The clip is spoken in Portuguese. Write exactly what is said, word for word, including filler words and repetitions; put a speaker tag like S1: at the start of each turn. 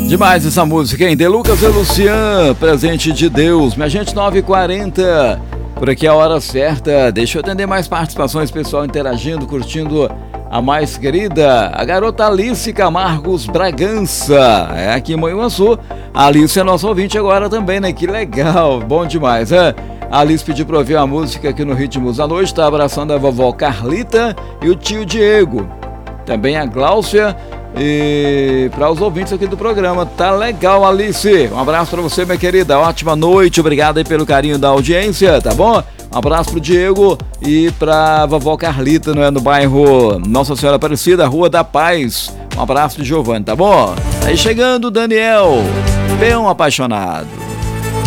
S1: Demais essa música, hein? De Lucas e Lucian, Presente de Deus. Minha gente, nove e quarenta. Por aqui é a hora certa. Deixa eu atender mais participações, pessoal interagindo, curtindo a mais querida, a garota Alice Camargos Bragança. É aqui em Manhuaçu. A Alice é nossa ouvinte agora também, né? Que legal, bom demais, é? A Alice pediu pra ouvir a música aqui no Ritmos da Noite. Tá abraçando a vovó Carlita e o tio Diego. Também a Gláucia. E para os ouvintes aqui do programa, tá legal, Alice? Um abraço para você, minha querida, ótima noite, obrigado aí pelo carinho da audiência, tá bom? Um abraço pro Diego e pra vovó Carlita, não é? No bairro Nossa Senhora Aparecida, Rua da Paz. Um abraço de Giovanni, tá bom? Aí chegando o Daniel, bem apaixonado.